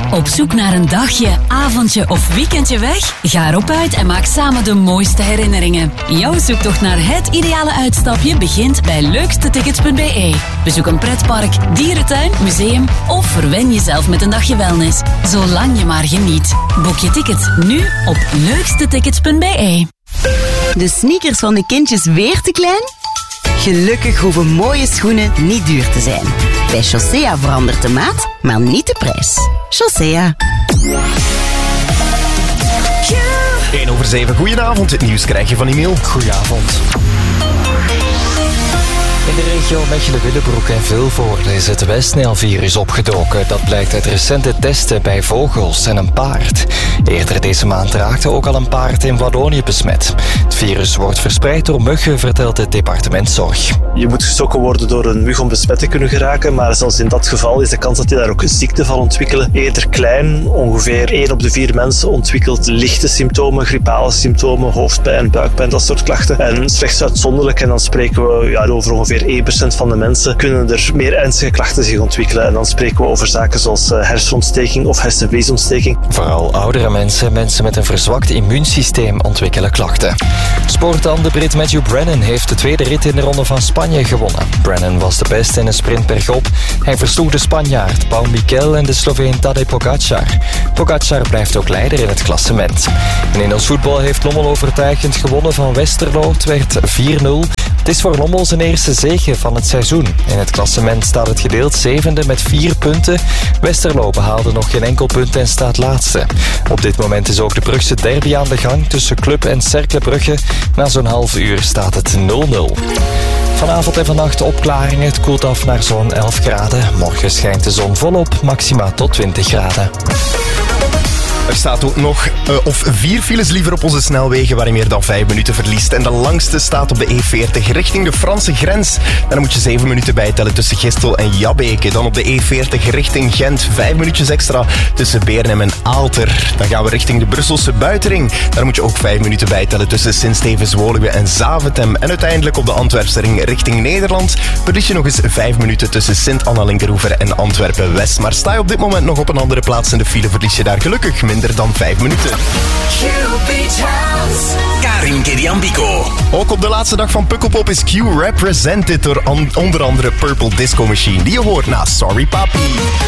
Op zoek naar een dagje, avondje of weekendje weg? Ga erop uit en maak samen de mooiste herinneringen. Jouw zoektocht naar het ideale uitstapje begint bij leukstetickets.be. Bezoek een pretpark, dierentuin, museum of verwen jezelf met een dagje wellness. Zolang je maar geniet. Boek je tickets nu op leukstetickets.be. De sneakers van de kindjes weer te klein? Gelukkig hoeven mooie schoenen niet duur te zijn. Bij Chaussea verandert de maat, maar niet de prijs. Chaussea. 7:01. Goedenavond, het nieuws krijg je van Emiel. Goedenavond. In de regio Mechelen-Willebroek en Vilvoorde is het Westnijlvirus opgedoken. Dat blijkt uit recente testen bij vogels en een paard. Eerder deze maand raakte ook al een paard in Wallonië besmet. Het virus wordt verspreid door muggen, vertelt het departement Zorg. Je moet gestoken worden door een mug om besmet te kunnen geraken, maar zelfs in dat geval is de kans dat je daar ook een ziekte van ontwikkelt eerder klein. Ongeveer 1 op de 4 mensen ontwikkelt lichte symptomen, griepale symptomen, hoofdpijn, buikpijn, dat soort klachten. En slechts uitzonderlijk, en dan spreken we over ongeveer 1% van de mensen, kunnen er meer ernstige klachten zich ontwikkelen. En dan spreken we over zaken zoals hersenontsteking of hersenweesontsteking. Vooral oudere mensen, mensen met een verzwakt immuunsysteem ontwikkelen klachten. Sportman de Brit Matthew Brennan heeft de tweede rit in de Ronde van Spanje gewonnen. Brennan was de beste in een sprint bergop. Hij versloeg de Spanjaard Pau Miquel en de Sloveen Tadej Pogacar. Pogacar blijft ook leider in het klassement. En in ons voetbal heeft Lommel overtuigend gewonnen van Westerlo. Het werd 4-0. Het is voor Lommel zijn eerste zege van het seizoen. In het klassement staat het gedeeld 7e met 4 punten. Westerlo behaalde nog geen enkel punt en staat laatste. Op dit moment is ook de Brugse derby aan de gang tussen Club en Cercle Brugge. Na zo'n half uur staat het 0-0. Vanavond en vannacht opklaringen. Het koelt af naar zo'n 11 graden. Morgen schijnt de zon volop, maxima tot 20 graden. Er staat ook nog 4 files liever op onze snelwegen waar je meer dan 5 minuten verliest. En de langste staat op de E40 richting de Franse grens. En dan moet je 7 minuten bijtellen tussen Gistel en Jabbeke. Dan op de E40 richting Gent 5 minuutjes extra tussen Beernem en Aalter. Dan gaan we richting de Brusselse Buitenring. Daar moet je ook 5 minuten bijtellen tussen Sint-Stevens-Woluwe en Zaventem. En uiteindelijk op de Antwerpse ring richting Nederland verlies je nog eens 5 minuten tussen Sint-Anna-Linkeroever en Antwerpen-West. Maar sta je op dit moment nog op een andere plaats in de file, verlies je daar gelukkig minder dan 5 minuten. Karin Kediambiko. Ook op de laatste dag van Pukkelpop is Q represented door onder andere Purple Disco Machine, die je hoort na Sorry Papi.